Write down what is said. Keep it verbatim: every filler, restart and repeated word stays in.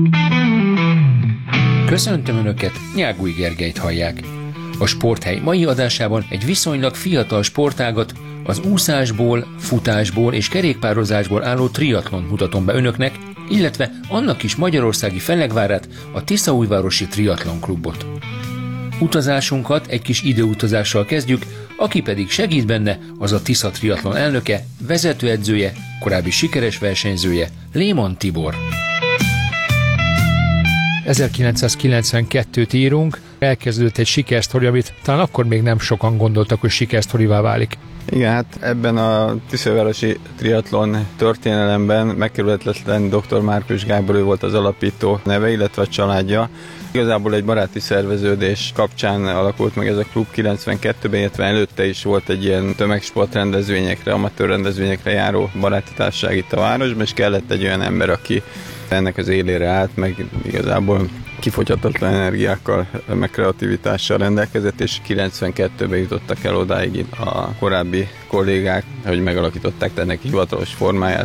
Köszöntöm Önöket, Nyágúj Gergelyt hallják. A Sporthely mai adásában egy viszonylag fiatal sportágat, az úszásból, futásból és kerékpározásból álló triatlont mutatom be Önöknek, illetve annak is magyarországi fellegvárát, a Tiszaújvárosi Triatlon Klubot. Utazásunkat egy kis időutazással kezdjük, aki pedig segít benne, az a Tisza Triatlon elnöke, vezetőedzője, korábbi sikeres versenyzője, Léman Tibor. ezerkilencszázkilencvenkettőt írunk, elkezdődött egy sikersztori, amit talán akkor még nem sokan gondoltak, hogy sikersztorivá válik. Igen, hát ebben a Tiszaújvárosi Triatlon történelemben megkerülhetetlen dr. Márkus Gábor, ő volt az alapító neve, illetve a családja. Igazából egy baráti szerveződés kapcsán alakult meg ez a klub kilencvenkettőben, illetve előtte is volt egy ilyen tömegsport rendezvényekre, amatőr rendezvényekre járó baráti társaság itt a városban, és kellett egy olyan ember, aki ennek az élére állt, meg igazából kifogyhatatlan energiákkal, meg kreativitással rendelkezett, és kilencvenkettőben jutottak el odáig a korábbi kollégák, hogy megalakították ennek hivatalos formáját,